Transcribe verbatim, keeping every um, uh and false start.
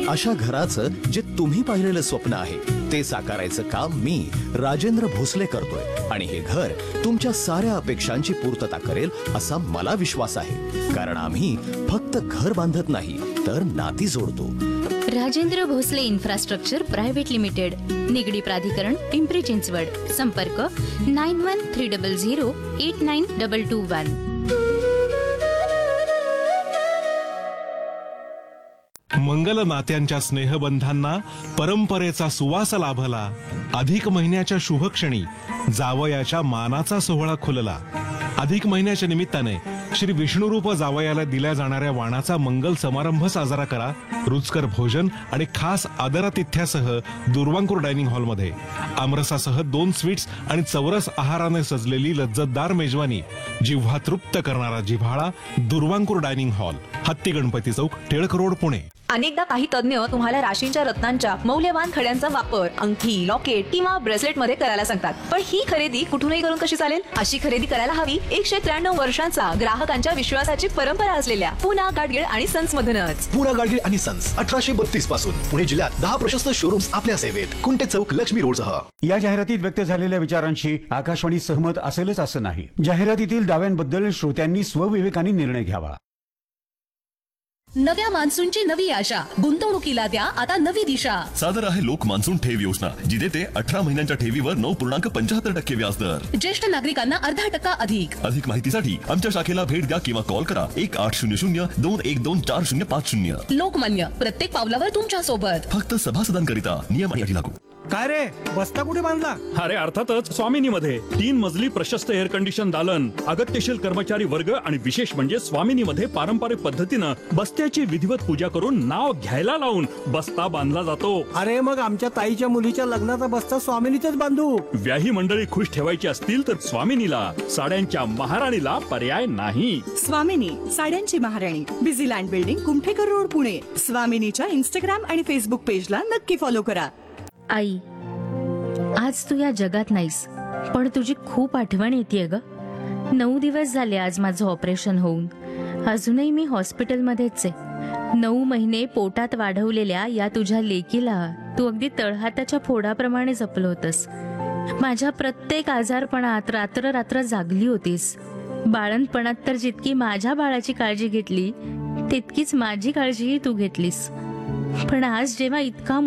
अशा घराचं जे तुम्ही पाहिलेलं स्वप्न आहे ते साकारायचं काम मी राजेंद्र भोसले करतोय आणि हे घर तुमच्या साऱ्या अपेक्षांची पूर्तता करेल असा मला विश्वास आहे. कारण आम्ही फक्त घर बांधत नाही तर नाती जोडतो. Rajendra Bhosale infrastructure private limited, Nigdi प्राधिकरण, पिंपरी चिंचवड. संपर्क nine one three double zero eight nine double two one. मंगल नात्यांच्या स्नेहबंधांना परंपरेचा सुवास लाभला. अधिक महिन्याच्या शुभक्षणी जावयाच्या मानाचा सोहळा खुलला. अधिक महिन्याच्या निमित्ताने श्री विष्णुरूप जावयाला दिल्या जाणाऱ्या वाणाचा मंगल समारंभ साजरा करा. रुचकर भोजन आणि खास आदरातिथ्यासह दुर्वांकूर डायनिंग हॉलमध्ये आमरसासह दोन स्वीट्स आणि चौरस आहाराने सजलेली लज्जतदार मेजवानी, जिव्हा तृप्त करणारा जिव्हाळा. दुर्वांकूर डायनिंग हॉल, हत्ती गणपती चौक, टिळक रोड, पुणे. अनेकदा काही तज्ञ तुम्हाला राशींच्या रत्नांच्या मौल्यवान खड्यांचा वापर अंगठी, लॉकेट किंवा ब्रेसलेट मध्ये करायला सांगतात. पण ही खरेदी कुठूनही करून कशी चालेल? अशी खरेदी करायला हवी एकशे त्र्याण्णव वर्षांचा ग्राहकांच्या विश्वासाची परंपरा असलेल्या पुना गाडगीळ आणि सन्स मधूनच. पुना गाडगीळ आणि सन्स अठराशे बत्तीस पासून पुणे जिल्ह्यात दहा प्रशस्त शोरूम्स आपल्या सेवेत. कुंटे चौक, लक्ष्मी रोड सह. या जाहिरातीत व्यक्त झालेल्या विचारांशी आकाशवाणी सहमत असेलच असं नाही. जाहिरातीतील दाव्यांबद्दल श्रोत्यांनी स्वविवेकाने निर्णय घ्यावा. नव्या मान्सूनची नवी आशा, गुंतवणुकीला द्या आता नवी दिशा. सादर आहे लोक मान्सून ठेव योजना, जी देते अठरा महिन्यांच्या ठेवीवर नऊ पूर्णांक पंच्याहत्तर टक्के व्याज दर. ज्येष्ठ नागरिकांना अर्धा टक्का अधिक. अधिक माहितीसाठी आमच्या शाखेला भेट द्या किंवा कॉल करा एक आठ शून्य शून्य दोन एक दोन चार शून्य पाच शून्य. लोकमान्य, प्रत्येक पावलावर तुमच्या सोबत. फक्त सभासदांकरिता. नियम आणि अटी लागू. काय रे, बस्ता कुठे बांधला? अरे अर्थातच स्वामिनी मध्ये. तीन मजली प्रशस्त एअर कंडिशन दालन, अगत्यशील कर्मचारी वर्ग आणि विशेष म्हणजे स्वामिनी मध्ये पारंपरिक पद्धतीनं बस्त्याची विधिवत पूजा करून नाव घ्यायला लावून बस्ता बांधला जातो. अरे मग आमच्या ताईच्या मुलीच्या लग्नाचा बस्ता स्वामिनीतच बांधू. व्याही मंडळी खुश ठेवायची असतील तर स्वामिनीला, साड्यांच्या महाराणीला पर्याय नाही. स्वामिनी, साड्यांची महाराणी, Busyland building, Kumthekar road, Pune. स्वामिनीच्या Instagram आणि फेसबुक पेजला नक्की फॉलो करा. आई, आज तू या जगात नाहीस, पण तुझी खूप आठवण येतेय ग. नऊ दिवस झाले आज माझं ऑपरेशन होऊन. अजूनही मी हॉस्पिटलमध्येच आहे. नऊ महिने पोटात वाढवलेल्या या तुझ्या लेकीला तू अगदी तळहाताच्या फोडाप्रमाणे जपलं होतंस. माझ्या प्रत्येक आजारपणात रात्र रात्र जागली होतीस. बाळंतपणात तर जितकी माझ्या बाळाची काळजी घेतली तितकीच माझी काळजीही तू घेतलीस. पण आज जेव्हा इतका